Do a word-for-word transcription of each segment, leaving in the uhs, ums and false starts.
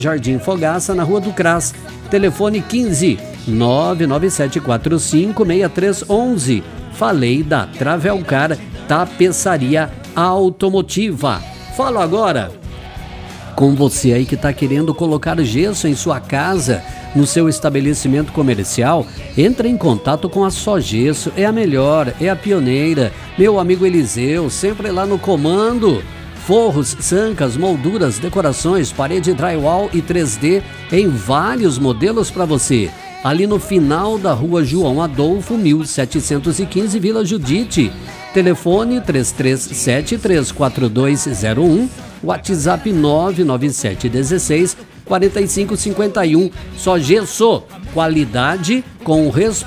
Jardim Fogaça, na Rua do Cras. Telefone quinze, nove nove sete quatro cinco, seis três um um. Falei da Travelcar Tapeçaria Automotiva. Falo agora com você aí que está querendo colocar gesso em sua casa, no seu estabelecimento comercial. Entre em contato com a Só Gesso, é a melhor, é a pioneira. Meu amigo Eliseu, sempre lá no comando. Forros, sancas, molduras, decorações, parede drywall e três D em vários modelos para você. Ali no final da Rua João Adolfo, mil setecentos e quinze, Vila Judite. Telefone três três sete, três quatro dois zero um, WhatsApp nove nove sete um seis, quatro cinco cinco um. Só Gesso, qualidade com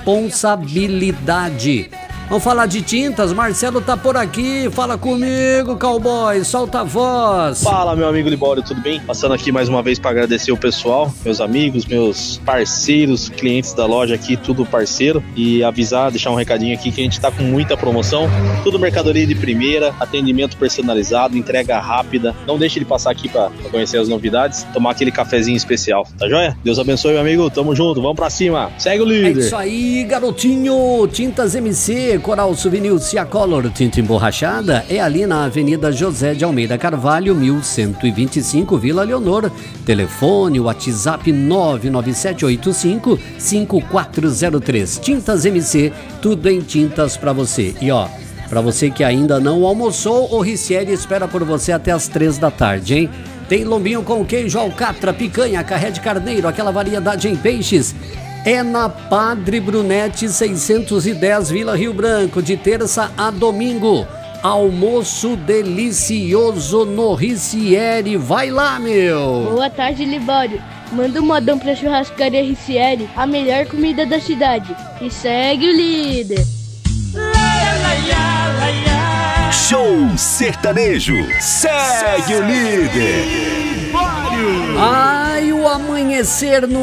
responsabilidade. Vamos falar de tintas, Marcelo tá por aqui, fala comigo, cowboy, solta a voz. Fala, meu amigo Libório, tudo bem? Passando aqui mais uma vez para agradecer o pessoal, meus amigos, meus parceiros, clientes da loja aqui, tudo parceiro, e avisar, deixar um recadinho aqui que a gente tá com muita promoção, tudo mercadoria de primeira, atendimento personalizado, entrega rápida. Não deixe de passar aqui para conhecer as novidades, tomar aquele cafezinho especial, tá joia? Deus abençoe, meu amigo, tamo junto, vamos pra cima, segue o líder. É isso aí, garotinho, Tintas M C, Coral Souvenir Ciacolor, tinta emborrachada, é ali na Avenida José de Almeida Carvalho, mil cento e vinte e cinco, Vila Leonor. Telefone, WhatsApp nove nove sete oito cinco, cinco quatro zero três. Tintas M C, tudo em tintas pra você. E ó, pra você que ainda não almoçou, o Ricieri espera por você até as três da tarde, hein? Tem lombinho com queijo, alcatra, picanha, carré de carneiro, aquela variedade em peixes. É na Padre Brunete seiscentos e dez, Vila Rio Branco, de terça a domingo. Almoço delicioso no Ricieri. Vai lá, meu! Boa tarde, Libório. Manda um modão pra churrascaria Ricieri, a melhor comida da cidade. E segue o líder. Show sertanejo. Segue o líder. Ai, o amanhecer no